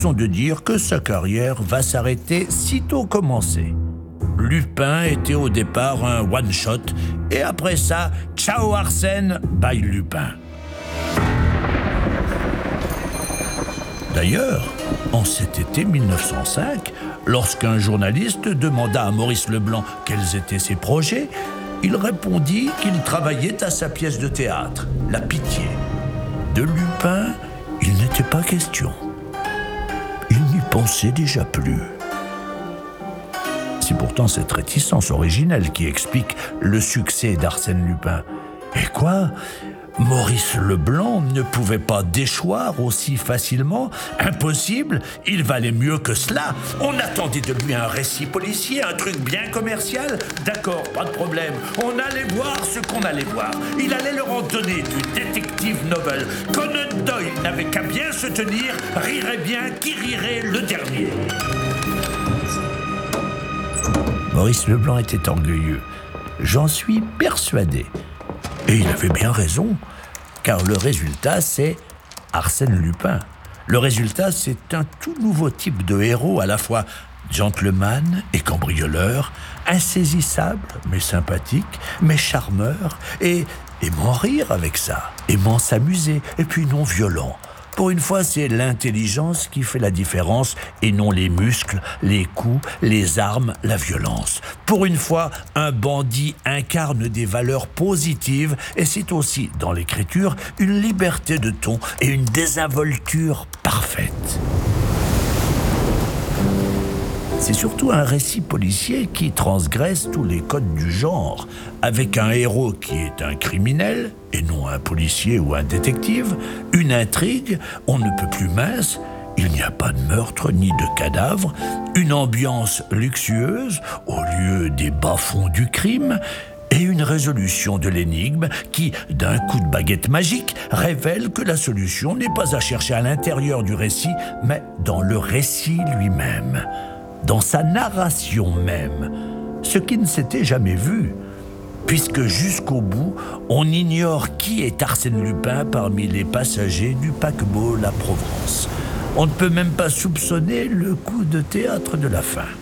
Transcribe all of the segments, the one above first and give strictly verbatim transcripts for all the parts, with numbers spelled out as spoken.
de dire que sa carrière va s'arrêter sitôt commencée. Lupin était au départ un one-shot, et après ça, ciao Arsène, bye Lupin. D'ailleurs, en cet été mille neuf cent cinq, lorsqu'un journaliste demanda à Maurice Leblanc quels étaient ses projets, il répondit qu'il travaillait à sa pièce de théâtre, La Pitié. De Lupin, il n'était pas question. Il n'y pensait déjà plus. C'est pourtant cette réticence originelle qui explique le succès d'Arsène Lupin. Et quoi ? Maurice Leblanc ne pouvait pas déchoir aussi facilement. Impossible, il valait mieux que cela. On attendait de lui un récit policier, un truc bien commercial. D'accord, pas de problème. On allait voir ce qu'on allait voir. Il allait leur en donner du détective novel. Conan Doyle n'avait qu'à bien se tenir, rirait bien, qui rirait le dernier. Maurice Leblanc était orgueilleux. J'en suis persuadé. Et il avait bien raison, car le résultat, c'est Arsène Lupin. Le résultat, c'est un tout nouveau type de héros, à la fois gentleman et cambrioleur, insaisissable mais sympathique, mais charmeur, et aimant rire avec ça, aimant s'amuser, et puis non violent. Pour une fois, c'est l'intelligence qui fait la différence et non les muscles, les coups, les armes, la violence. Pour une fois, un bandit incarne des valeurs positives et c'est aussi, dans l'écriture, une liberté de ton et une désinvolture parfaite. C'est surtout un récit policier qui transgresse tous les codes du genre, avec un héros qui est un criminel, et non un policier ou un détective, une intrigue, on ne peut plus mince, il n'y a pas de meurtre ni de cadavre, une ambiance luxueuse au lieu des bas-fonds du crime, et une résolution de l'énigme qui, d'un coup de baguette magique, révèle que la solution n'est pas à chercher à l'intérieur du récit, mais dans le récit lui-même. Dans sa narration même, ce qui ne s'était jamais vu, puisque jusqu'au bout, on ignore qui est Arsène Lupin parmi les passagers du paquebot La Provence. On ne peut même pas soupçonner le coup de théâtre de la fin.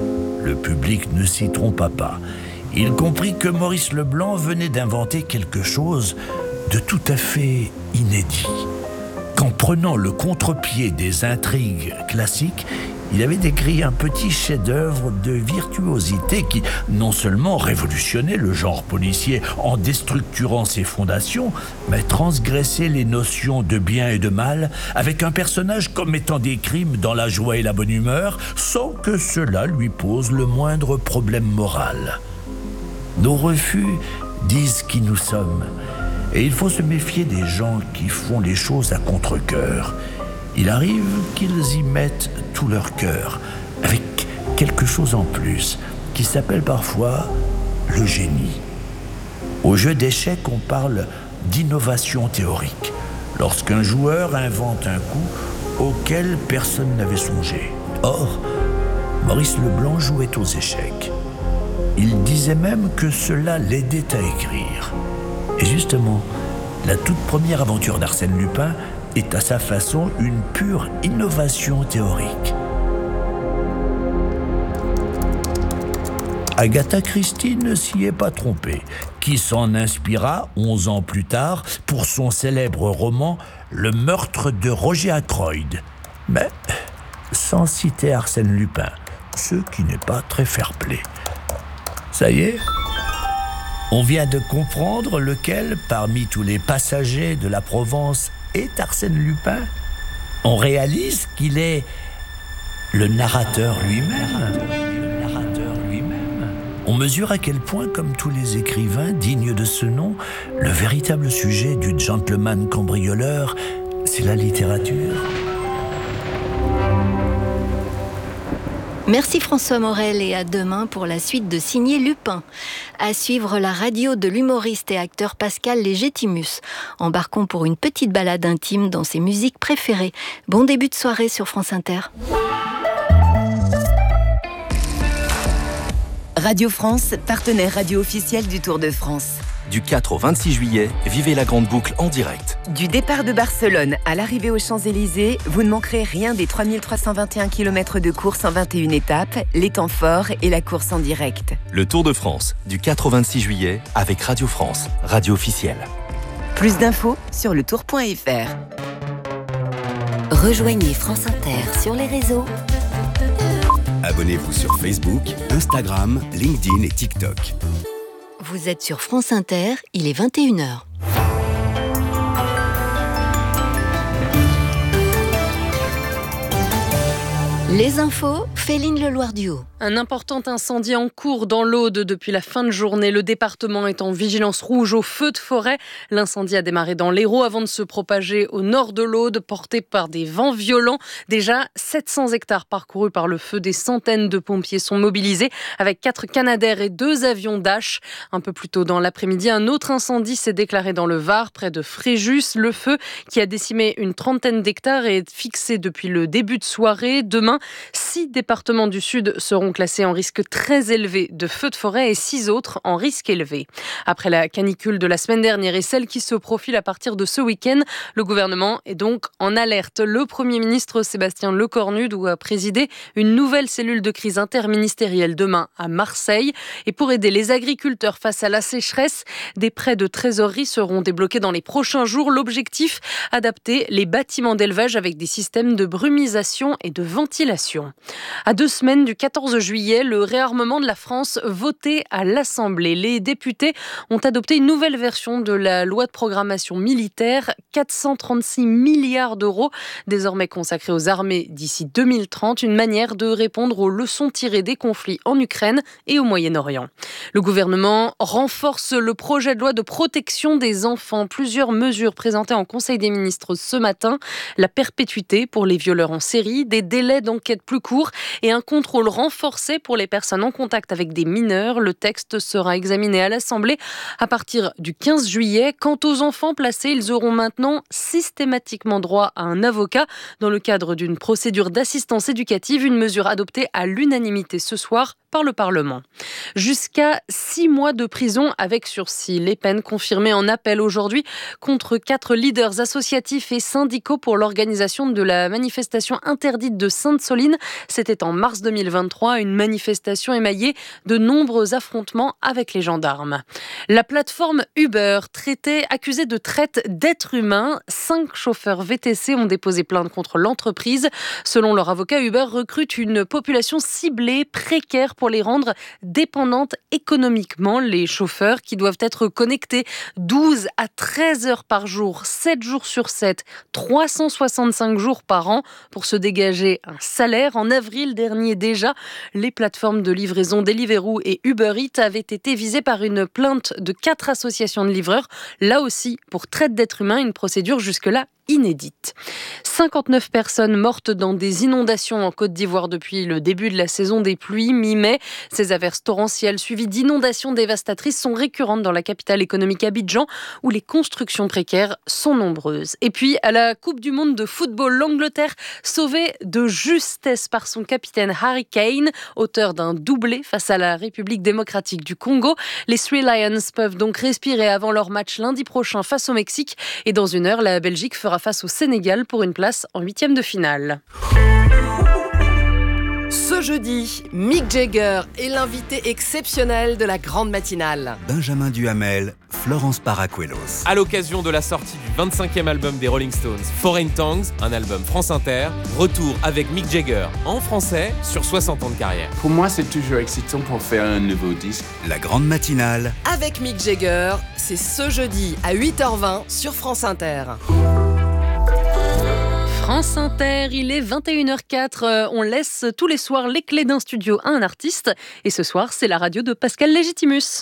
Le public ne s'y trompa pas. Il comprit que Maurice Leblanc venait d'inventer quelque chose de tout à fait inédit. Qu'en prenant le contre-pied des intrigues classiques, il avait écrit un petit chef-d'œuvre de virtuosité qui non seulement révolutionnait le genre policier en déstructurant ses fondations, mais transgressait les notions de bien et de mal avec un personnage commettant des crimes dans la joie et la bonne humeur sans que cela lui pose le moindre problème moral. Nos refus disent qui nous sommes, et il faut se méfier des gens qui font les choses à contre-cœur. Il arrive qu'ils y mettent tout leur cœur, avec quelque chose en plus, qui s'appelle parfois le génie. Au jeu d'échecs, on parle d'innovation théorique, lorsqu'un joueur invente un coup auquel personne n'avait songé. Or, Maurice Leblanc jouait aux échecs. Il disait même que cela l'aidait à écrire. Et justement, la toute première aventure d'Arsène Lupin est à sa façon une pure innovation théorique. Agatha Christie ne s'y est pas trompée, qui s'en inspira onze ans plus tard pour son célèbre roman « Le meurtre de Roger Ackroyd », mais sans citer Arsène Lupin, ce qui n'est pas très fair-play. Ça y est, on vient de comprendre lequel, parmi tous les passagers de la Provence, est Arsène Lupin. On réalise qu'il est le narrateur lui-même. Le narrateur lui-même. On mesure à quel point, comme tous les écrivains dignes de ce nom, le véritable sujet du gentleman cambrioleur, c'est la littérature. Merci François Morel et à demain pour la suite de Signé Lupin. À suivre la radio de l'humoriste et acteur Pascal Légitimus. Embarquons pour une petite balade intime dans ses musiques préférées. Bon début de soirée sur France Inter. Radio France, partenaire radio officiel du Tour de France. Du quatre au vingt-six juillet, vivez la Grande Boucle en direct. Du départ de Barcelone à l'arrivée aux Champs-Élysées, vous ne manquerez rien des trois mille trois cent vingt et un kilomètres de course en vingt et une étapes, les temps forts et la course en direct. Le Tour de France, du quatre au vingt-six juillet, avec Radio France, radio officielle. Plus d'infos sur le tour point f r. Rejoignez France Inter sur les réseaux. Abonnez-vous sur Facebook, Instagram, LinkedIn et TikTok. Vous êtes sur France Inter, il est vingt et une heures. Les infos, Féline Leloir-Duhaut. Un important incendie en cours dans l'Aude depuis la fin de journée. Le département est en vigilance rouge au feu de forêt. L'incendie a démarré dans l'Hérault avant de se propager au nord de l'Aude, porté par des vents violents. Déjà, sept cents hectares parcourus par le feu. Des centaines de pompiers sont mobilisés avec quatre Canadair et deux avions Dash. Un peu plus tôt dans l'après-midi, un autre incendie s'est déclaré dans le Var, près de Fréjus. Le feu, qui a décimé une trentaine d'hectares, est fixé depuis le début de soirée. Demain, six départements du Sud seront classés en risque très élevé de feux de forêt et six autres en risque élevé. Après la canicule de la semaine dernière et celle qui se profile à partir de ce week-end, le gouvernement est donc en alerte. Le Premier ministre Sébastien Lecornu doit présider une nouvelle cellule de crise interministérielle demain à Marseille. Et pour aider les agriculteurs face à la sécheresse, des prêts de trésorerie seront débloqués dans les prochains jours. L'objectif, adapter les bâtiments d'élevage avec des systèmes de brumisation et de ventilation. À deux semaines du quatorze juillet, le réarmement de la France voté à l'Assemblée. Les députés ont adopté une nouvelle version de la loi de programmation militaire, quatre cent trente-six milliards d'euros désormais consacrés aux armées d'ici deux mille trente, une manière de répondre aux leçons tirées des conflits en Ukraine et au Moyen-Orient. Le gouvernement renforce le projet de loi de protection des enfants. Plusieurs mesures présentées en Conseil des ministres ce matin, la perpétuité pour les violeurs en série, des délais d'enquête plus courts et un contrôle renforcé pour les personnes en contact avec des mineurs. Le texte sera examiné à l'Assemblée à partir du quinze juillet. Quant aux enfants placés, ils auront maintenant systématiquement droit à un avocat dans le cadre d'une procédure d'assistance éducative, une mesure adoptée à l'unanimité ce soir par le Parlement. Jusqu'à six mois de prison avec sursis. Les peines confirmées en appel aujourd'hui contre quatre leaders associatifs et syndicaux pour l'organisation de la manifestation interdite de Sainte-Soline. C'était en mars deux mille vingt-trois, une manifestation émaillée de nombreux affrontements avec les gendarmes. La plateforme Uber, traitée, accusée de traite d'êtres humains. Cinq chauffeurs V T C ont déposé plainte contre l'entreprise. Selon leur avocat, Uber recrute une population ciblée, précaire, pour les rendre dépendantes économiquement. Les chauffeurs qui doivent être connectés douze à treize heures par jour, sept jours sur sept, trois cent soixante-cinq jours par an pour se dégager un salaire. En avril dernier déjà, les plateformes de livraison Deliveroo et Uber Eats avaient été visées par une plainte de quatre associations de livreurs, là aussi pour traite d'êtres humains, une procédure jusque-là inédite. cinquante-neuf personnes mortes dans des inondations en Côte d'Ivoire depuis le début de la saison des pluies, mi-mai. Ces averses torrentielles suivies d'inondations dévastatrices sont récurrentes dans la capitale économique Abidjan, où les constructions précaires sont nombreuses. Et puis, à la Coupe du monde de football, l'Angleterre, sauvée de justesse par son capitaine Harry Kane, auteur d'un doublé face à la République démocratique du Congo. Les Three Lions peuvent donc respirer avant leur match lundi prochain face au Mexique. Et dans une heure, la Belgique fera face au Sénégal pour une place en huitième de finale. Ce jeudi, Mick Jagger est l'invité exceptionnel de la grande matinale. Benjamin Duhamel, Florence Paracuelos. À l'occasion de la sortie du vingt-cinquième album des Rolling Stones, Foreign Tongues, un album France Inter, retour avec Mick Jagger en français sur soixante ans de carrière. Pour moi, c'est toujours excitant pour faire un nouveau disque. La grande matinale. Avec Mick Jagger, c'est ce jeudi à huit heures vingt sur France Inter. France Inter, il est vingt et une heures quatre. On laisse tous les soirs les clés d'un studio à un artiste. Et ce soir, c'est la radio de Pascal Légitimus.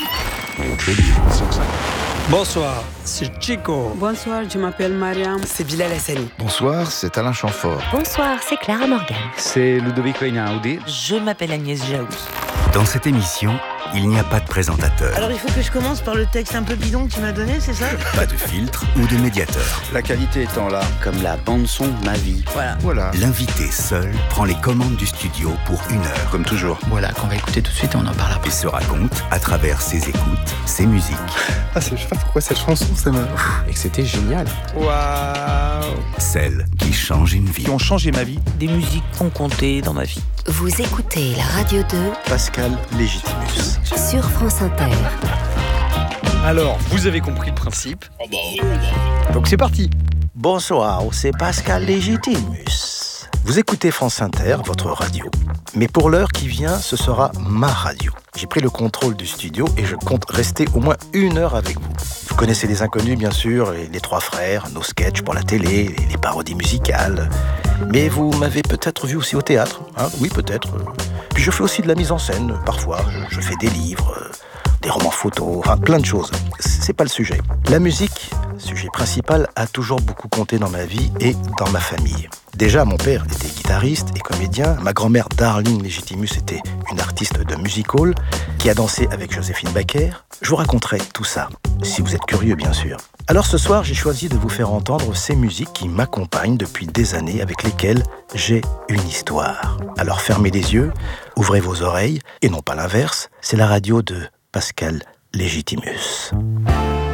Bonsoir, c'est Chico. Bonsoir, je m'appelle Mariam. C'est Bilal Hassani. Bonsoir, c'est Alain Chamfort. Bonsoir, c'est Clara Morgan. C'est Ludovico Einaudi. Je m'appelle Agnès Jaoui. Dans cette émission, il n'y a pas de présentateur. Alors il faut que je commence par le texte un peu bidon que tu m'as donné, c'est ça? Pas de filtre ou de médiateur. La qualité étant là, comme la bande-son de ma vie. Voilà. Voilà. L'invité seul prend les commandes du studio pour une heure. Comme toujours. Voilà, qu'on va écouter tout de suite et on en parle après. Et se raconte à travers ses écoutes, ses musiques. Ah, je sais pas pourquoi cette chanson, ça m'a... Et que c'était génial. Waouh. Celles qui changent une vie. Qui ont changé ma vie. Des musiques qui ont compté dans ma vie. Vous écoutez la radio deux. Pascal Légitimus. Sur France Inter. Alors, vous avez compris le principe. Donc c'est parti. Bonsoir, c'est Pascal Légitimus. Vous écoutez France Inter, votre radio. Mais pour l'heure qui vient, ce sera ma radio. J'ai pris le contrôle du studio et je compte rester au moins une heure avec vous. Vous connaissez Les Inconnus, bien sûr, et Les Trois Frères, nos sketchs pour la télé, les parodies musicales. Mais vous m'avez peut-être vu aussi au théâtre, hein? Oui, peut-être. Puis je fais aussi de la mise en scène, parfois. Je fais des livres, des romans photos, enfin plein de choses. C'est pas le sujet. La musique, sujet principal, a toujours beaucoup compté dans ma vie et dans ma famille. Déjà, mon père était guitariste et comédien. Ma grand-mère Darling Légitimus était une artiste de music hall qui a dansé avec Joséphine Baker. Je vous raconterai tout ça, si vous êtes curieux, bien sûr. Alors ce soir, j'ai choisi de vous faire entendre ces musiques qui m'accompagnent depuis des années, avec lesquelles j'ai une histoire. Alors fermez les yeux, ouvrez vos oreilles, et non pas l'inverse, c'est la radio de Pascal Légitimus.